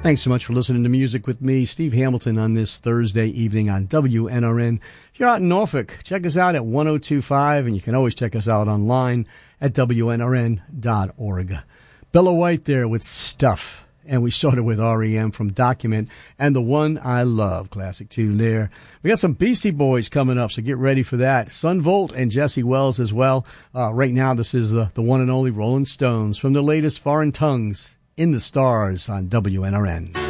Thanks so much for listening to Music with me, Steve Hamilton, on this Thursday evening on WNRN. If you're out in Norfolk, check us out at 102.5, and you can always check us out online at WNRN.org. Bella White there with Stuff. And we started with R.E.M. from Document and The One I Love, classic tune there. We got some Beastie Boys coming up, so get ready for that. Son Volt and Jesse Wells as well. Right now, this is the one and only Rolling Stones from the latest Foreign Tongues in the Stars on WNRN.